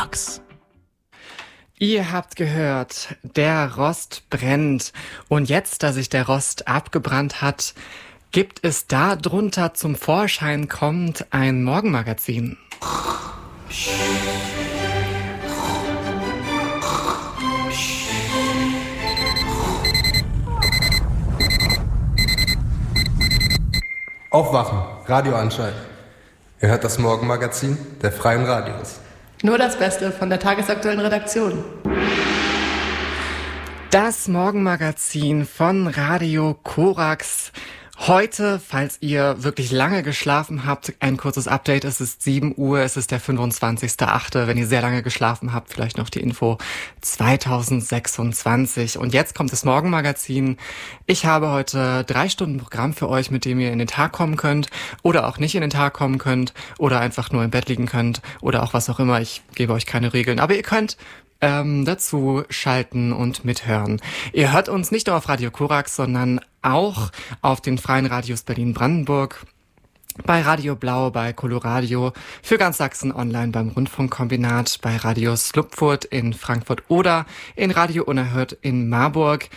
Korax. Ihr habt gehört, der Rost brennt. Und jetzt, da sich der Rost abgebrannt hat, gibt es da drunter zum Vorschein kommt ein Morgenmagazin. Aufwachen, Radio anschalten. Ihr hört das Morgenmagazin der Freien Radios. Nur das Beste von der tagesaktuellen Redaktion. Das Morgenmagazin von Radio Korax. Heute, falls ihr wirklich lange geschlafen habt, ein kurzes Update. Es ist 7 Uhr, es ist der 25.8. Wenn ihr sehr lange geschlafen habt, vielleicht noch die Info 2026. Und jetzt kommt das Morgenmagazin. Ich habe heute 3 Stunden Programm für euch, mit dem ihr in den Tag kommen könnt oder auch nicht in den Tag kommen könnt oder einfach nur im Bett liegen könnt oder auch was auch immer. Ich gebe euch keine Regeln, aber ihr könnt dazu schalten und mithören. Ihr hört uns nicht nur auf Radio Korax, sondern auch auf den Freien Radios Berlin-Brandenburg, bei Radio Blau, bei Coloradio, für ganz Sachsen online beim Rundfunkkombinat, bei Radio Slupfurt in Frankfurt oder in Radio Unerhört in Marburg.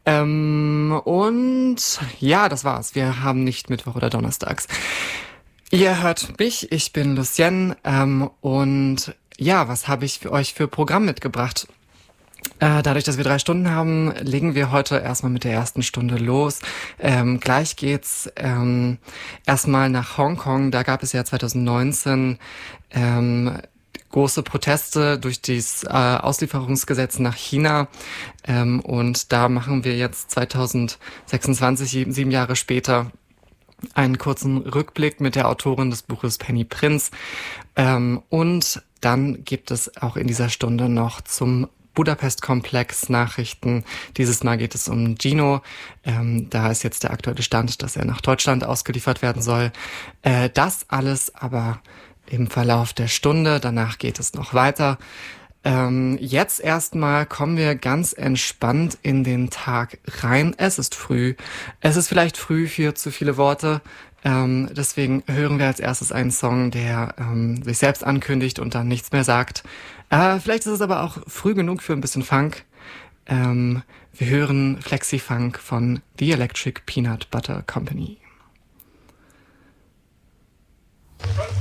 Und ja, das war's. Wir haben nicht Mittwoch oder Donnerstags. Ihr hört mich, ich bin Lucienne und ja, was habe ich für euch für Programm mitgebracht? Dadurch, dass wir 3 Stunden haben, legen wir heute erstmal mit der ersten Stunde los. Gleich geht's erstmal nach Hongkong. Da gab es ja 2019 große Proteste durch das Auslieferungsgesetz nach China. Und da machen wir jetzt 2026, 7 Jahre später, einen kurzen Rückblick mit der Autorin des Buches Penny Prinz. Und dann gibt es auch in dieser Stunde noch zum Budapest-Komplex Nachrichten. Dieses Mal geht es um Gino. Da ist jetzt der aktuelle Stand, dass er nach Deutschland ausgeliefert werden soll. Das alles aber im Verlauf der Stunde. Danach geht es noch weiter. Jetzt erstmal kommen wir ganz entspannt in den Tag rein. Es ist früh. Es ist vielleicht früh für zu viele Worte. Deswegen hören wir als erstes einen Song, der sich selbst ankündigt und dann nichts mehr sagt. Vielleicht ist es aber auch früh genug für ein bisschen Funk. Wir hören Flexi-Funk von The Electric Peanut Butter Company.